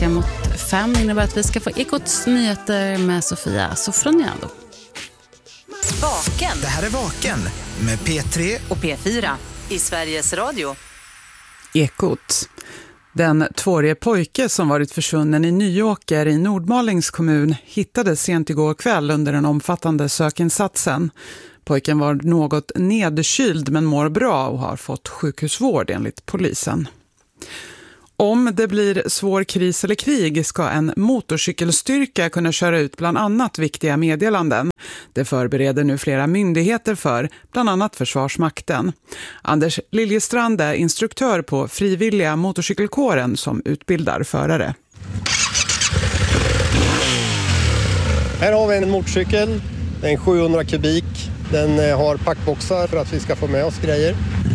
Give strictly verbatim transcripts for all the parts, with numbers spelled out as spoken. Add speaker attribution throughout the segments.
Speaker 1: Mot fem innebär att vi ska få Ekots nyheter med Sofia Sofroniado.
Speaker 2: Vaken.
Speaker 3: Det här är Vaken med P tre
Speaker 2: och P fyra i Sveriges Radio.
Speaker 4: Ekot. Den tvåårige pojke som varit försvunnen i Nyåker i Nordmalings kommun hittades sent igår kväll under den omfattande sökinsatsen. Pojken var något nedkyld men mår bra och har fått sjukhusvård enligt polisen. Om det blir svår kris eller krig ska en motorcykelstyrka kunna köra ut bland annat viktiga meddelanden. Det förbereder nu flera myndigheter för, bland annat Försvarsmakten. Anders Liljestrand är instruktör på frivilliga motorcykelkåren som utbildar förare.
Speaker 5: Här har vi en motorcykel, en sjuhundra kubik. Den har packboxar för att vi ska få med oss grejer.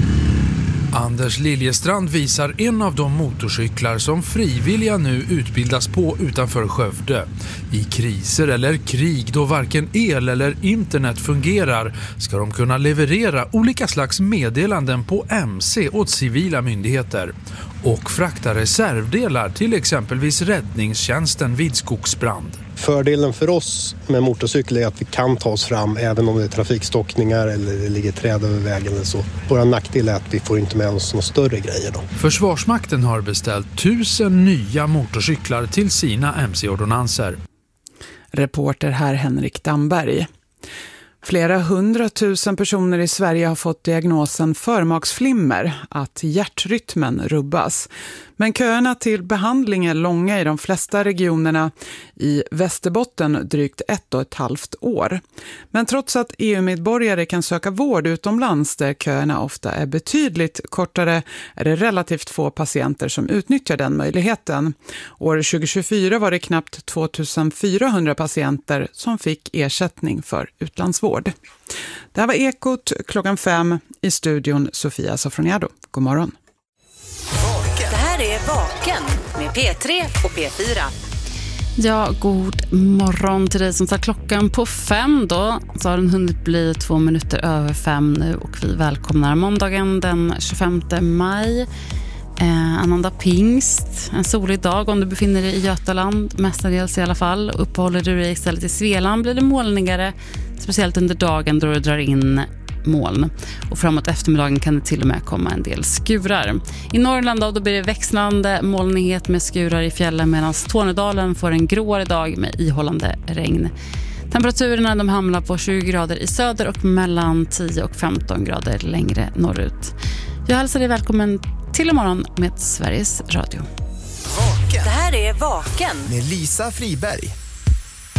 Speaker 6: Anders Liljestrand visar en av de motorcyklar som frivilliga nu utbildas på utanför Skövde. I kriser eller krig då varken el eller internet fungerar ska de kunna leverera olika slags meddelanden på M C åt civila myndigheter och frakta reservdelar till exempelvis räddningstjänsten vid skogsbrand.
Speaker 5: Fördelen för oss med motorcykel är att vi kan ta oss fram även om det är trafikstockningar eller det ligger träd över vägen eller så. Vår nackdel är att vi får inte med oss några större grejer då.
Speaker 6: Försvarsmakten har beställt tusen nya motorcyklar till sina M C-ordonanser.
Speaker 4: Reporter här Henrik Damberg. Flera hundratusen personer i Sverige har fått diagnosen förmaksflimmer, att hjärtrytmen rubbas. Men köerna till behandling är långa i de flesta regionerna, i Västerbotten drygt ett och ett halvt år. Men trots att E U-medborgare kan söka vård utomlands där köerna ofta är betydligt kortare är det relativt få patienter som utnyttjar den möjligheten. År tjugo tjugofyra var det knappt tvåtusenfyrahundra patienter som fick ersättning för utlandsvård. Det här var Ekot klockan fem, i studion Sofia Sofroniado. God morgon.
Speaker 2: Det här är Vaken med P tre och P fyra.
Speaker 1: Ja, god morgon till dig som tar klockan på fem då. Så har den hunnit bli två minuter över fem nu och vi välkomnar måndagen den tjugofemte maj. Eh, annandag pingst, en solig dag om du befinner dig i Götaland, mestadels i alla fall. Uppehåller du dig istället i Svealand blir det molnigare, speciellt under dagen då det drar in moln. Och framåt eftermiddagen kan det till och med komma en del skurar. I Norrland då, då blir det växlande molnighet med skurar i fjällen medan Tornedalen får en gråare dag med ihållande regn. Temperaturerna de hamnar på tjugo grader i söder och mellan tio och femton grader längre norrut. Jag hälsar dig välkommen till imorgon med Sveriges Radio.
Speaker 3: Vaken.
Speaker 2: Det här är Vaken
Speaker 3: med Lisa Friberg.